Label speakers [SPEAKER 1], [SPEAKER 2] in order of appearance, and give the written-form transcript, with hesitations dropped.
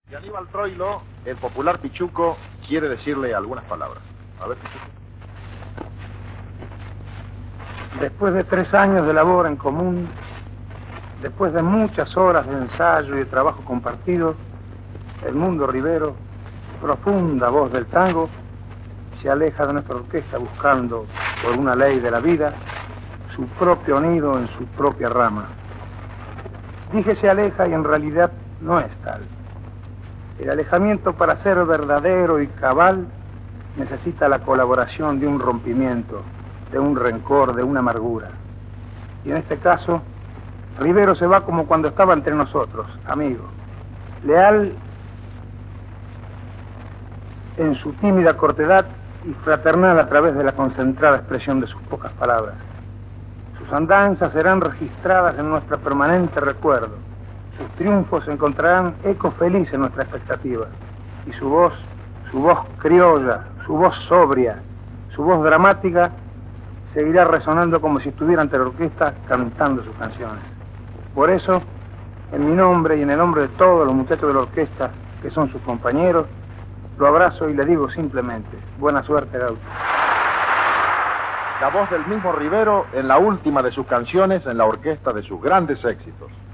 [SPEAKER 1] Y Aníbal Troilo, el popular Pichuco, quiere decirle algunas palabras. A ver, Pichuco.
[SPEAKER 2] Después de 3 años de labor en común, después de muchas horas de ensayo y de trabajo compartido, el Mundo Rivero, profunda voz del tango, se aleja de nuestra orquesta buscando, por una ley de la vida, su propio nido en su propia rama. Dije se aleja y en realidad no es tal. El alejamiento, para ser verdadero y cabal, necesita la colaboración de un rompimiento, de un rencor, de una amargura. Y en este caso, Rivero se va como cuando estaba entre nosotros, amigo, leal en su tímida cortedad y fraternal a través de la concentrada expresión de sus pocas palabras. Sus andanzas serán registradas en nuestro permanente recuerdo. Sus triunfos encontrarán eco feliz en nuestra expectativa. Y su voz criolla, su voz sobria, su voz dramática, seguirá resonando como si estuviera ante la orquesta cantando sus canciones. Por eso, en mi nombre y en el nombre de todos los muchachos de la orquesta, que son sus compañeros, lo abrazo y le digo simplemente, buena suerte, Gaucho.
[SPEAKER 1] La voz del mismo Rivero en la última de sus canciones en la orquesta de sus grandes éxitos.